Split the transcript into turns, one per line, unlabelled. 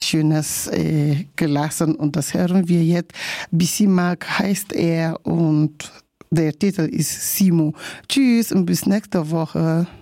Schönes gelassen und das hören wir jetzt. Bismarck heißt er und der Titel ist Simo. Tschüss und bis nächste Woche.